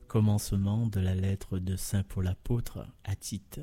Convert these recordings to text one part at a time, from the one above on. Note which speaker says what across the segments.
Speaker 1: Commencement de la lettre de saint Paul apôtre à Tite.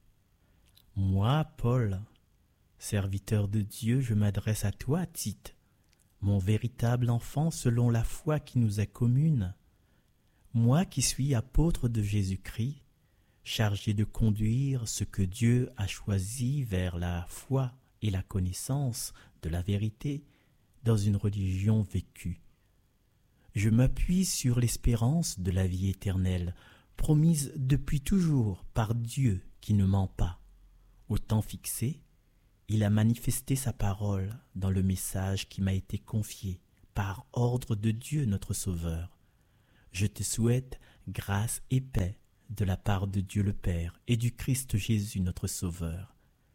Speaker 1: Moi, Paul, serviteur de Dieu, je m'adresse à toi, Tite, mon véritable enfant selon la foi qui nous est commune. Moi qui suis apôtre de Jésus-Christ, chargé de conduire ce que Dieu a choisi vers la foi et la connaissance de la vérité dans une religion vécue. Je m'appuie sur l'espérance de la vie éternelle, promise depuis toujours par Dieu qui ne ment pas. Au temps fixé, il a manifesté sa parole dans le message qui m'a été confié par ordre de Dieu notre Sauveur. Je te souhaite grâce et paix de la part de Dieu le Père et du Christ Jésus notre Sauveur.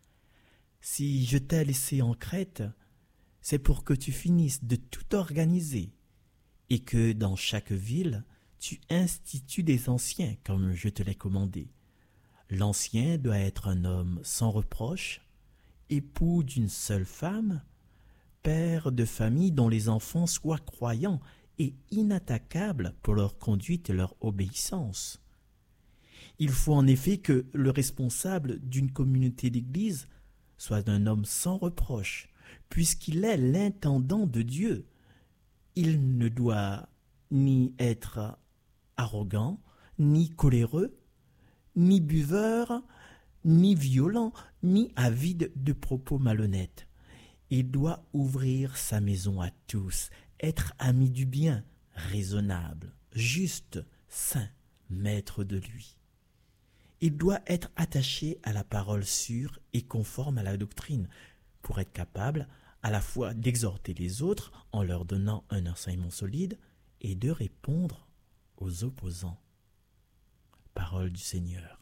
Speaker 1: Si je t'ai laissé en Crète, c'est pour que tu finisses de tout organiser et que dans chaque ville, tu institues des anciens comme je te l'ai commandé. L'ancien doit être un homme sans reproche, époux d'une seule femme, père de famille dont les enfants soient croyants et inattaquables pour leur conduite et leur obéissance. Il faut en effet que le responsable d'une communauté d'église soit un homme sans reproche, puisqu'il est l'intendant de Dieu. Il ne doit ni être arrogant, ni coléreux, ni buveur, ni violent, ni avide de propos malhonnêtes. Il doit ouvrir sa maison à tous, être ami du bien, raisonnable, juste, saint, maître de lui. Il doit être attaché à la parole sûre et conforme à la doctrine, pour être capable à la fois d'exhorter les autres en leur donnant un enseignement solide et de répondre aux opposants. Parole du Seigneur.